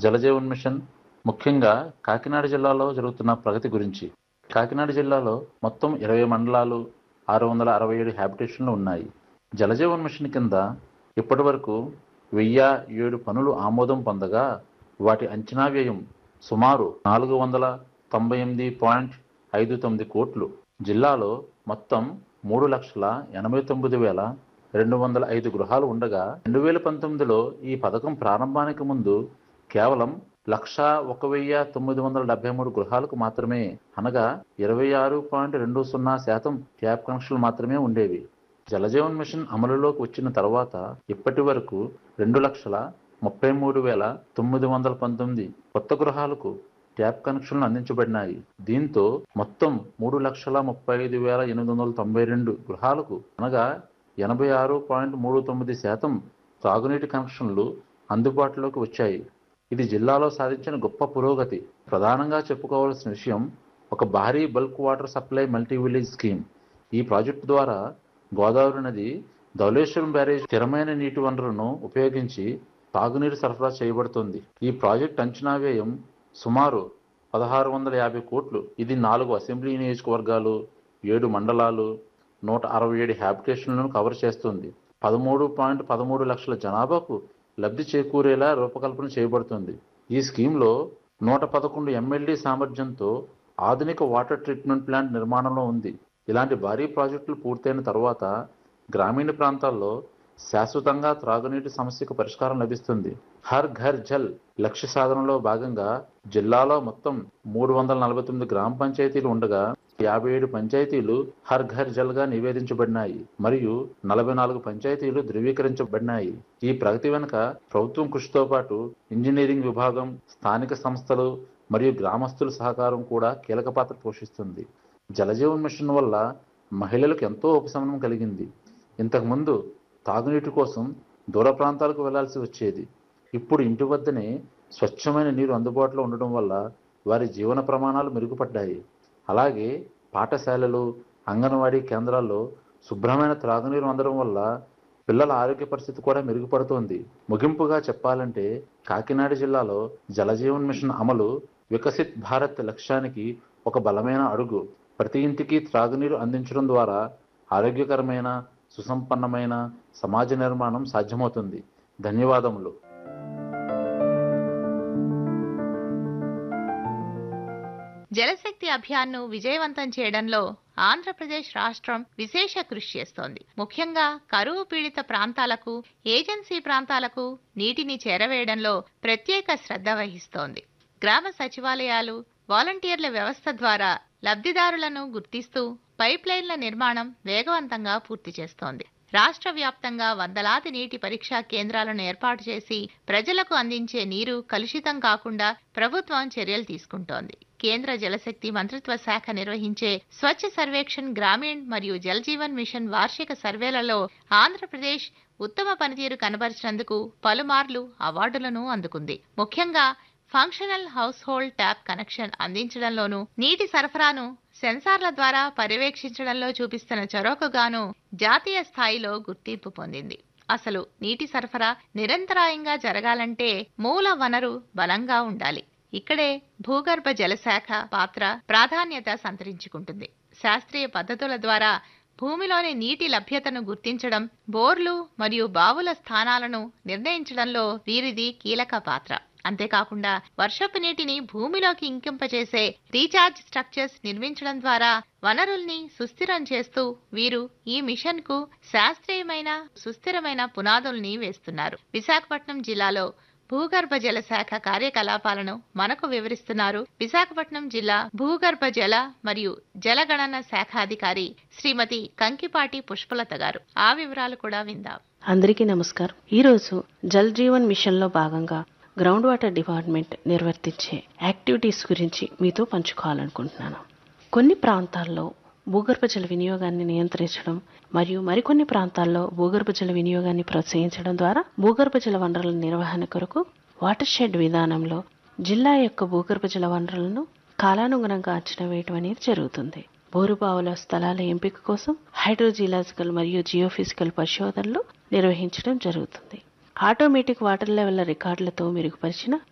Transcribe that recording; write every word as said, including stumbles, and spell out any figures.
Jal Jeevan machine ముఖ్యంగా కాకినాడ జిల్లాలో జరుగుతున్న ప్రగతి గురించి. కాకినాడ జిల్లాలో మొత్తం ఇరవై మండలాలు, ఆరు వందల అరవై ఏడు హ్యాబిటేషన్లు ఉన్నాయి. జలజీవన్ మిషన్ కింద ఇప్పటి వరకు వెయ్యి ఏడు పనులు ఆమోదం పొందగా వాటి అంచనా వ్యయం సుమారు నాలుగు వందల తొంభై ఎనిమిది పాయింట్ ఐదు తొమ్మిది కోట్లు. జిల్లాలో మొత్తం మూడు లక్షల ఎనభై తొమ్మిది వేల రెండు వందల ఐదు గృహాలు ఉండగా రెండు వేల పంతొమ్మిదిలో ఈ పథకం ప్రారంభానికి ముందు కేవలం లక్ష ఒక వెయ్యి తొమ్మిది వందల డెబ్బై మూడు గృహాలకు మాత్రమే, అనగా ఇరవై ఆరు పాయింట్ రెండు సున్నా శాతం ట్యాప్ కనెక్షన్లు మాత్రమే ఉండేవి. జలజీవన్ మిషన్ అమలులోకి వచ్చిన తర్వాత ఇప్పటి వరకు రెండు లక్షల ముప్పై మూడు వేల తొమ్మిది వందల పంతొమ్మిది కొత్త గృహాలకు ట్యాప్ కనెక్షన్లు అందించబడినాయి. దీంతో మొత్తం మూడు లక్షల ముప్పై ఐదు వేల ఎనిమిది వందల తొంభై రెండు గృహాలకు, అనగా ఎనభై ఆరు పాయింట్ మూడు తొమ్మిది శాతం తాగునీటి కనెక్షన్లు అందుబాటులోకి వచ్చాయి. ఇది జిల్లాలో సాధించిన గొప్ప పురోగతి. ప్రధానంగా చెప్పుకోవాల్సిన విషయం ఒక భారీ bulk water supply multi village scheme. ఈ ప్రాజెక్టు ద్వారా గోదావరి నది ధవళేశ్వరం బ్యారేజ్ స్థిరమైన నీటి వనరులను ఉపయోగించి తాగునీరు సరఫరా చేయబడుతుంది. ఈ ప్రాజెక్టు అంచనా వ్యయం సుమారు పదహారు వందల యాభై కోట్లు. ఇది నాలుగు అసెంబ్లీ నియోజకవర్గాలు, ఏడు మండలాలు, నూట అరవై ఏడు హ్యాబిటేషన్లను కవర్ చేస్తుంది. పదమూడు పాయింట్ పదమూడు లక్షల జనాభాకు లబ్ధి చేకూరేలా రూపకల్పన చేయబడుతుంది. ఈ స్కీమ్లో నూట పదకొండు ఎంఎల్డీ సామర్థ్యంతో ఆధునిక వాటర్ ట్రీట్మెంట్ ప్లాంట్ నిర్మాణంలో ఉంది. ఇలాంటి భారీ ప్రాజెక్టులు పూర్తయిన తర్వాత గ్రామీణ ప్రాంతాల్లో శాశ్వతంగా త్రాగునీటి సమస్యకు పరిష్కారం లభిస్తుంది. హర్ ఘర్ జల్ లక్ష్య సాధనలో భాగంగా జిల్లాలో మొత్తం మూడు వందల నలభై తొమ్మిది గ్రామ పంచాయతీలు ఉండగా యాభై ఏడు పంచాయతీలు హర్ ఘర్ జల్ గా నివేదించబడినాయి మరియు నలభై నాలుగు పంచాయతీలు ధృవీకరించబడినాయి. ఈ ప్రగతి వెనుక ప్రభుత్వం కృషితో పాటు ఇంజనీరింగ్ విభాగం, స్థానిక సంస్థలు మరియు గ్రామస్తుల సహకారం కూడా కీలక పాత్ర పోషిస్తుంది. జలజీవన్ మిషన్ వల్ల మహిళలకు ఎంతో ఉపశమనం కలిగింది. ఇంతకుముందు తాగునీటి కోసం దూర ప్రాంతాలకు వెళ్లాల్సి వచ్చేది. ఇప్పుడు ఇంటి వద్దనే స్వచ్ఛమైన నీరు అందుబాటులో ఉండడం వల్ల వారి జీవన ప్రమాణాలు మెరుగుపడ్డాయి. అలాగే పాఠశాలలు, అంగన్వాడీ కేంద్రాల్లో శుభ్రమైన త్రాగునీరు అందడం వల్ల పిల్లల ఆరోగ్య పరిస్థితి కూడా మెరుగుపడుతోంది. ముగింపుగా చెప్పాలంటే కాకినాడ జిల్లాలో జలజీవన్ మిషన్ అమలు వికసిత్ భారత్ లక్ష్యానికి ఒక బలమైన అడుగు. ప్రతి ఇంటికి త్రాగునీరు అందించడం ద్వారా ఆరోగ్యకరమైన, సుసంపన్నమైన సమాజ నిర్మాణం సాధ్యమవుతుంది. ధన్యవాదములు. జలశక్తి అభియాన్ను విజయవంతం చేయడంలో ఆంధ్రప్రదేశ్ రాష్ట్రం విశేష కృషి చేస్తోంది. ముఖ్యంగా కరువు పీడిత ప్రాంతాలకు, ఏజెన్సీ ప్రాంతాలకు నీటిని చేరవేయడంలో ప్రత్యేక శ్రద్ధ వహిస్తోంది. గ్రామ సచివాలయాలు, వాలంటీర్ల వ్యవస్థ ద్వారా లబ్ధిదారులను గుర్తిస్తూ పైప్ లైన్ల నిర్మాణం వేగవంతంగా పూర్తి చేస్తోంది. రాష్ట్ర వ్యాప్తంగా వందలాది నీటి పరీక్షా కేంద్రాలను ఏర్పాటు చేసి ప్రజలకు అందించే నీరు కలుషితం కాకుండా ప్రభుత్వం చర్యలు తీసుకుంటోంది. కేంద్ర జలశక్తి మంత్రిత్వ శాఖ నిర్వహించే స్వచ్ఛ సర్వేక్షణ్ గ్రామీణ్ మరియు జల్ జీవన్ మిషన్ వార్షిక సర్వేలలో ఆంధ్రప్రదేశ్ ఉత్తమ పనితీరు కనబరిచినందుకు పలుమార్లు అవార్డులను అందుకుంది. ముఖ్యంగా functional house hold tap connection అందించడంలోనూ, నీటి సరఫరాను సెన్సార్ల ద్వారా పర్యవేక్షించడంలో చూపిస్తున్న చొరవకుగాను జాతీయ స్థాయిలో గుర్తింపు పొందింది. అసలు నీటి సరఫరా నిరంతరాయంగా జరగాలంటే మూల వనరు బలంగా ఉండాలి. ఇక్కడే భూగర్భ జలశాఖ పాత్ర ప్రాధాన్యత సంతరించుకుంటుంది. శాస్త్రీయ పద్ధతుల ద్వారా భూమిలోని నీటి లభ్యతను గుర్తించడం, బోర్లు మరియు బావుల స్థానాలను నిర్ణయించడంలో వీరిది కీలక పాత్ర. అంతేకాకుండా వర్షపు నీటిని భూమిలోకి ఇంకింపచేసే రీఛార్జ్ స్ట్రక్చర్స్ నిర్మించడం ద్వారా వనరుల్ని సుస్థిరం చేస్తూ వీరు ఈ మిషన్ కు శాస్త్రీయమైన, సుస్థిరమైన పునాదుల్ని వేస్తున్నారు. విశాఖపట్నం జిల్లాలో భూగర్భ జల శాఖ కార్యకలాపాలను మనకు వివరిస్తున్నారు విశాఖపట్నం జిల్లా భూగర్భ జల మరియు జలగణన శాఖాధికారి శ్రీమతి కంకిపాటి పుష్పలత గారు. ఆ వివరాలు కూడా విందాం. అందరికీ నమస్కారం. ఈ రోజు జల్ జీవన్ మిషన్ లో భాగంగా గ్రౌండ్ వాటర్ డిపార్ట్మెంట్ నిర్వర్తించే యాక్టివిటీస్ గురించి మీతో పంచుకోవాలనుకుంటున్నాను. కొన్ని ప్రాంతాల్లో భూగర్భ జల వినియోగాన్ని నియంత్రించడం మరియు మరికొన్ని ప్రాంతాల్లో భూగర్భ జల వినియోగాన్ని ప్రోత్సహించడం ద్వారా భూగర్భ జల వనరుల నిర్వహణ కొరకు వాటర్ షెడ్ విధానంలో జిల్లా యొక్క భూగర్భ జల వనరులను కాలానుగుణంగా అంచనా వేయడం అనేది జరుగుతుంది. బోరుబావుల స్థలాల ఎంపిక కోసం హైడ్రోజియలాజికల్ మరియు జియోఫిజికల్ పరిశోధనలు నిర్వహించడం జరుగుతుంది. Automatic water level రికార్డులతో మెరుగుపరిచిన